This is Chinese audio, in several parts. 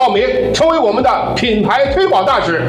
报名成为我们的品牌推广大使。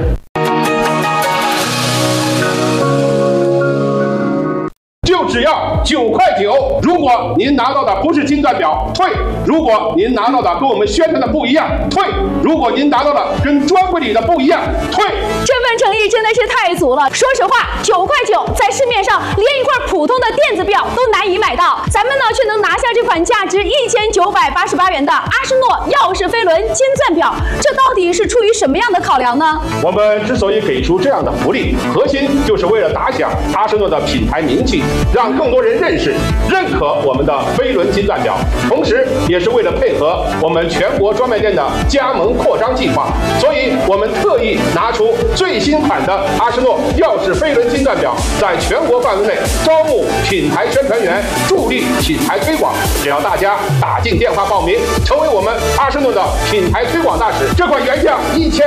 就只要9块9，如果您拿到的不是金钻表，退；如果您拿到的跟我们宣传的不一样，退；如果您拿到的跟专柜里的不一样，退。 这份诚意真的是太足了。说实话，9块9，在市面上连一块普通的电子表都难以买到，咱们呢却能拿下这款价值1988元的阿诗诺耀氏飞轮金钻表，这到底是出于什么样的考量呢？ 我们之所以给出这样的福利，核心就是为了打响阿诗诺的品牌名气，让更多人认识、认可我们的飞轮金钻表，同时也是为了配合我们全国专卖店的加盟扩张计划，所以我们特意拿出最新款的阿诗诺耀氏飞轮金钻表，在全国范围内招募品牌宣传员，助力品牌推广。只要大家打进电话报名，成为我们阿诗诺的品牌推广大使，这款原价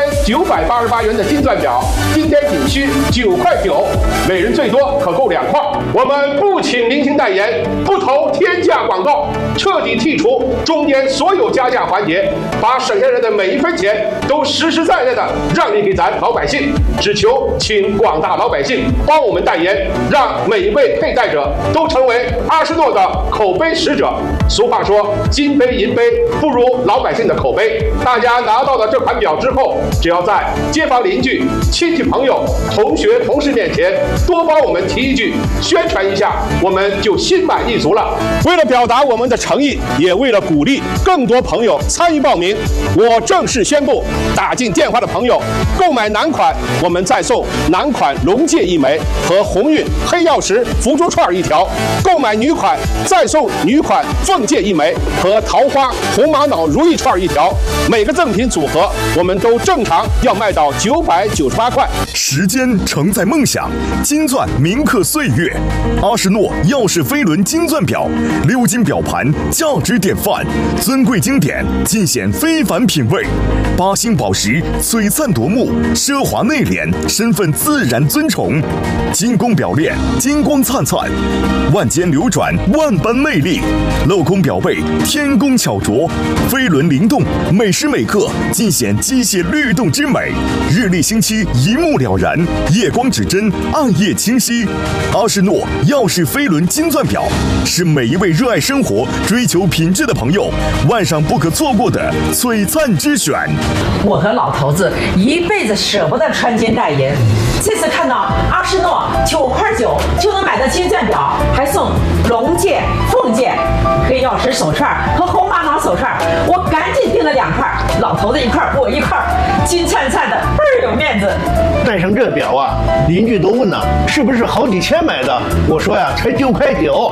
1988元的金钻表，今天仅需9块9，每人最多可购2块。我们不请明星代言，不投天价广告，彻底剔除中间所有加价环节，把省下来的每一分钱都实实在在的让利给咱老百姓。只求请广大老百姓帮我们代言，让每一位佩戴者都成为阿诗诺的口碑使者。俗话说，金杯银杯不如老百姓的口碑。大家拿到了这款表之后，只要在街坊邻居、亲戚朋友、同学同事面前多帮我们提一句，宣传一下，我们就心满意足了。为了表达我们的诚意，也为了鼓励更多朋友参与报名，我正式宣布，打进电话的朋友购买男款，我们再送男款龙戒1枚和鸿运黑曜石福珠串1条；购买女款，再送女款凤戒1枚和桃花红玛瑙如意串1条。每个赠品组合我们都正常要卖到998块。 时间承载梦想，金钻铭刻岁月。阿诗诺耀氏飞轮金钻表，6金表盘，价值典范，尊贵经典，尽显非凡品味。8星宝石，璀璨夺目，奢华内敛，身份自然尊崇。精工表链，金光灿灿，万间流转，万般魅力。镂空表背，天工巧琢，飞轮灵动，每时每刻尽显机械律动之美。日历星期一目了然，夜光指针，暗夜清晰。阿诗诺耀氏飞轮金钻表是每一位热爱生活、追求品质的朋友晚上不可错过的璀璨之选。 我和老头子一辈子舍不得穿金戴银，这次看到阿诗诺9块9就能买到金钻表，还送龙戒、凤戒、黑曜石手串和红玛瑙手串，我赶紧订了2块，老头子1块，我1块，金灿灿的，倍儿有面子。 戴上这表啊，邻居都问呢，是不是好几千买的？我说呀，才9块9。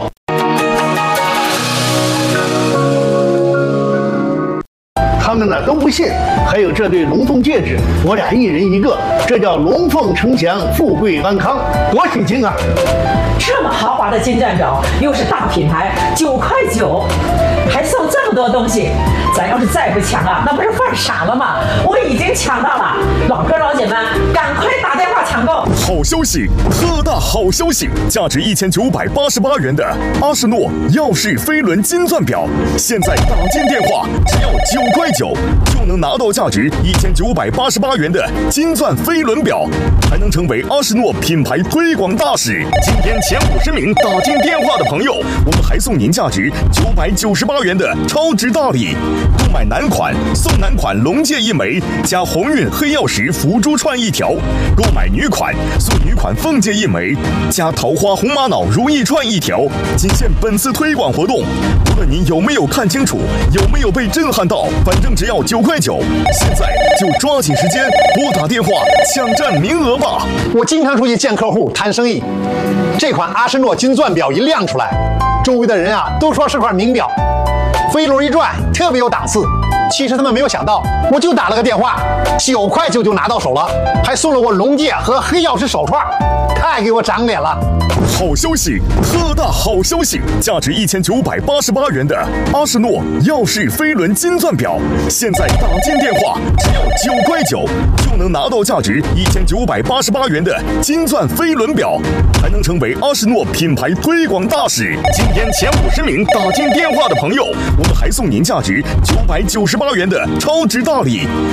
他们呢都不信，还有这对龙凤戒指，我俩一人一个，这叫龙凤呈祥，富贵安康，多喜庆啊！ 这么豪华的金钻表，又是大品牌，9块9，还送这么多东西，咱要是再不抢啊，那不是犯傻了吗？我已经抢到了，老哥老姐们，赶快打电话抢购！ 好消息，特大好消息！价值1988元的阿诗诺耀氏飞轮金钻表，现在打进电话只要9块9，就能拿到价值1988元的金钻飞轮表，还能成为阿诗诺品牌推广大使。今天前50名打进电话的朋友，我们还送您价值998元的超值大礼。购买男款送男款龙戒1枚加鸿运黑曜石福珠串1条；购买女款送女款凤戒1枚加桃花红玛瑙如意串1条。仅限本次推广活动，无论您有没有看清楚，有没有被震撼到，反正只要9块9。现在就抓紧时间拨打电话抢占名额吧！ 我经常出去见客户谈生意，这款阿诗诺金钻表一亮出来，周围的人啊都说是块名表，飞轮一转特别有档次。其实他们没有想到，我就打了个电话，9块9就拿到手了，还送了我龙戒和黑曜石手串，太给我长脸了。 好消息，特大好消息！价值1988元的阿诗诺耀氏飞轮金钻表，现在打进电话只要 9块9就能拿到价值1988元的金钻飞轮表，还能成为阿诗诺品牌推广大使。今天前50名打进电话的朋友，我们还送您价值998元的超值大礼。